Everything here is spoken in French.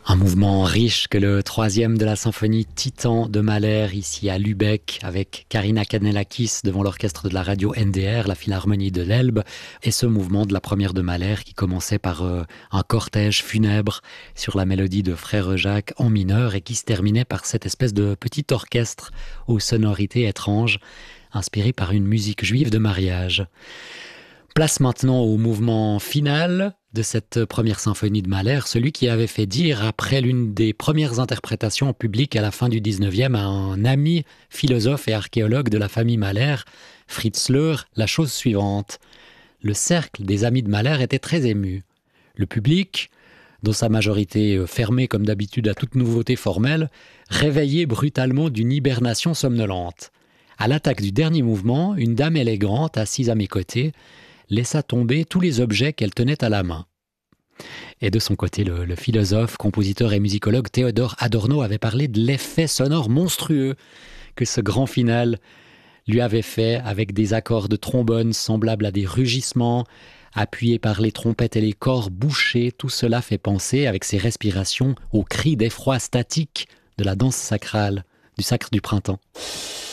Un mouvement riche que le troisième de la symphonie Titan de Mahler, ici à Lübeck, avec Karina Kanellakis devant l'orchestre de la radio NDR, la Philharmonie de l'Elbe, et ce mouvement de la première de Mahler qui commençait par un cortège funèbre sur la mélodie de Frère Jacques en mineur et qui se terminait par cette espèce de petit orchestre aux sonorités étranges, inspiré par une musique juive de mariage. Place maintenant au mouvement final de cette première symphonie de Mahler, celui qui avait fait dire, après l'une des premières interprétations en public à la fin du 19e, à un ami philosophe et archéologue de la famille Mahler, Fritz Löhr, la chose suivante. Le cercle des amis de Mahler était très ému. Le public, dont sa majorité fermée comme d'habitude à toute nouveauté formelle, réveillé brutalement d'une hibernation somnolente. À l'attaque du dernier mouvement, une dame élégante, assise à mes côtés, laissa tomber tous les objets qu'elle tenait à la main. Et de son côté, le philosophe, compositeur et musicologue Theodor Adorno avait parlé de l'effet sonore monstrueux que ce grand final lui avait fait avec des accords de trombone semblables à des rugissements, appuyés par les trompettes et les corps bouchés. Tout cela fait penser, avec ses respirations, aux cris d'effroi statique de la danse sacrale, du sacre du printemps.